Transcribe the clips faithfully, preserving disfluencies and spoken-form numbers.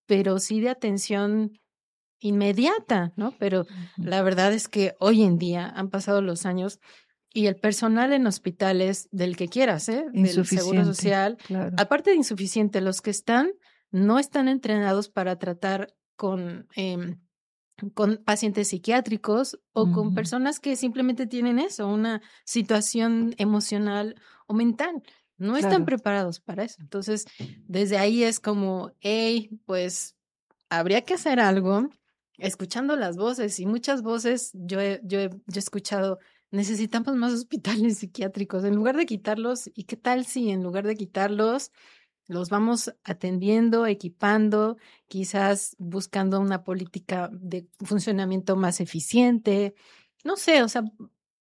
pero sí de atención inmediata, ¿no? Pero Ujú. la verdad es que hoy en día han pasado los años y el personal en hospitales, del que quieras, ¿eh? Del Seguro Insuficiente, Social, claro. aparte de insuficiente, los que están no están entrenados para tratar con, em, con pacientes psiquiátricos o con Ujú. personas que simplemente tienen eso, una situación emocional o mental. No están Claro. preparados para eso. Entonces, desde ahí es como, hey, pues habría que hacer algo escuchando las voces y muchas voces yo he, yo he, yo he escuchado, necesitamos más hospitales psiquiátricos en lugar de quitarlos. ¿Y qué tal si en lugar de quitarlos los vamos atendiendo, equipando, quizás buscando una política de funcionamiento más eficiente? No sé, o sea,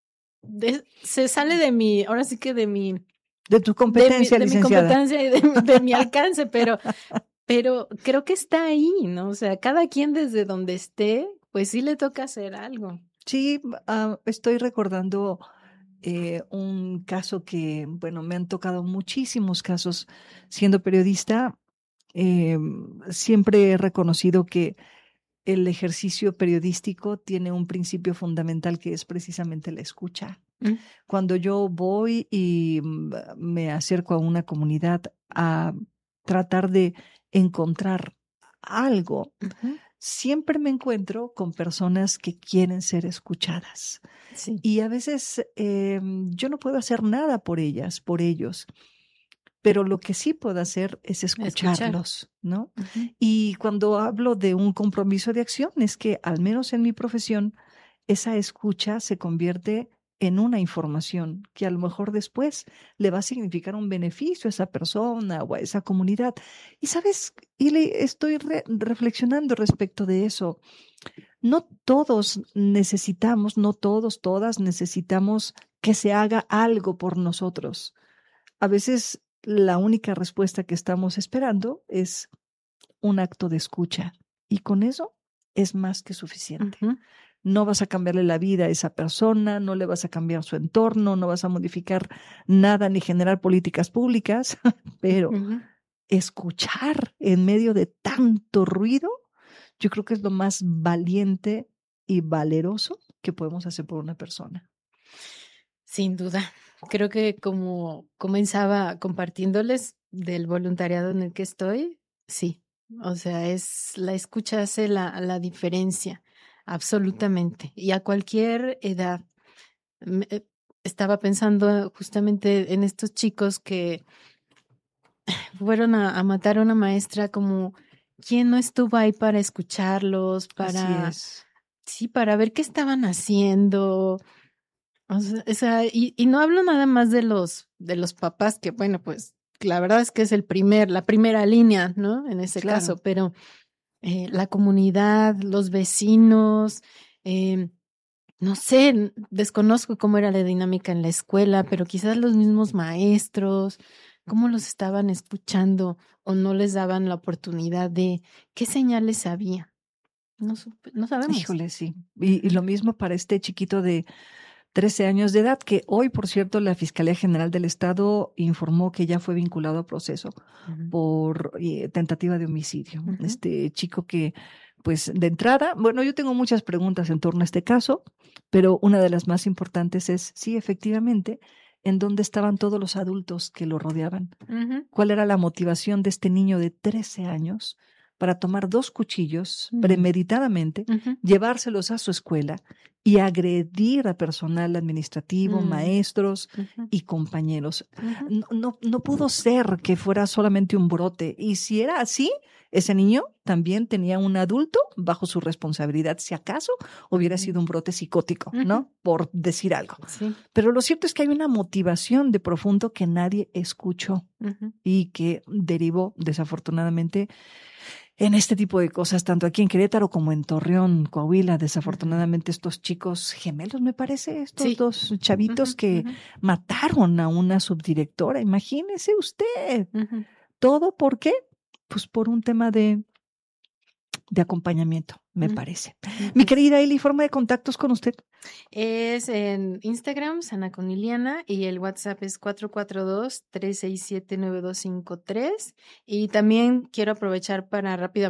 de, se sale de mi, ahora sí que de mi, de tu de mi, competencia, de mi licenciada. competencia y de, de mi alcance, pero, pero creo que está ahí, ¿no? O sea, cada quien desde donde esté, pues sí le toca hacer algo. Sí, uh, estoy recordando eh, un caso que, bueno, me han tocado muchísimos casos siendo periodista. Eh, siempre he reconocido que el ejercicio periodístico tiene un principio fundamental que es precisamente la escucha. Mm. Cuando yo voy y me acerco a una comunidad a tratar de encontrar algo, Uh-huh. siempre me encuentro con personas que quieren ser escuchadas. Sí. Y a veces eh, yo no puedo hacer nada por ellas, por ellos. Pero lo que sí puedo hacer es escucharlos, Escuchar. ¿no? Uh-huh. Y cuando hablo de un compromiso de acción, es que al menos en mi profesión, esa escucha se convierte en una información que a lo mejor después le va a significar un beneficio a esa persona o a esa comunidad. Y sabes, Ili, estoy re reflexionando respecto de eso. No todos necesitamos, no todos, todas necesitamos que se haga algo por nosotros. A veces la única respuesta que estamos esperando es un acto de escucha y con eso es más que suficiente. Uh-huh. No vas a cambiarle la vida a esa persona, no le vas a cambiar su entorno, no vas a modificar nada ni generar políticas públicas, pero Uh-huh. escuchar en medio de tanto ruido, yo creo que es lo más valiente y valeroso que podemos hacer por una persona. Sin duda. Creo que como comenzaba compartiéndoles del voluntariado en el que estoy, sí. O sea, es la escucha hace la, la diferencia, absolutamente. Y a cualquier edad. Me- eh, Estaba pensando justamente en estos chicos que fueron a, a matar a una maestra, como quién no estuvo ahí para escucharlos, Así para, es. sí, para ver qué estaban haciendo. O sea, o sea, y, y no hablo nada más de los, de los papás, que bueno, pues la verdad es que es el primer, la primera línea, ¿no? En ese caso, Claro. pero eh, la comunidad, los vecinos, eh, no sé, n- desconozco cómo era la dinámica en la escuela, pero quizás los mismos maestros, cómo los estaban escuchando o no les daban la oportunidad de qué señales había. No, supe- no sabemos. Híjole, sí. Y, y Ujú. lo mismo para este chiquito de trece años de edad, que hoy, por cierto, la Fiscalía General del Estado informó que ya fue vinculado a proceso Ujú. por eh, tentativa de homicidio. Ujú. Este chico que, pues, de entrada, bueno, yo tengo muchas preguntas en torno a este caso, pero una de las más importantes es, sí, efectivamente, ¿en dónde estaban todos los adultos que lo rodeaban? Ujú. ¿Cuál era la motivación de este niño de trece años para tomar dos cuchillos Mm. premeditadamente, Ujú. llevárselos a su escuela y agredir a personal administrativo, Mm. maestros Ujú. y compañeros? Ujú. No, no, no pudo ser que fuera solamente un brote. Y si era así, ese niño también tenía un adulto bajo su responsabilidad, si acaso hubiera Ujú. sido un brote psicótico, Ujú. ¿no? Por decir algo. Sí. Pero lo cierto es que hay una motivación de profundo que nadie escuchó Ujú. y que derivó desafortunadamente en este tipo de cosas, tanto aquí en Querétaro como en Torreón, Coahuila. Ujú. Desafortunadamente estos chicos gemelos, me parece, estos Sí. dos chavitos Ujú. que Ujú. mataron a una subdirectora, imagínese usted. Ujú. ¿Todo por qué? Pues por un tema de, de acompañamiento, me Mm. parece. Mi Ujú. querida Eli, forma de contactos con usted. Es en Instagram, Sana Coniliana, y el WhatsApp es cuatro cuatro dos, tres seis siete, nueve dos cinco tres. Y también quiero aprovechar para rápidamente